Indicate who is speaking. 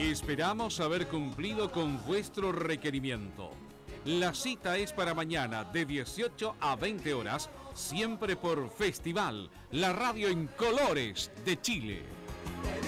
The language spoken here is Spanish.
Speaker 1: Esperamos haber cumplido con vuestro requerimiento. La cita es para mañana de 18 a 20 horas, siempre por Festival, la radio en colores de Chile.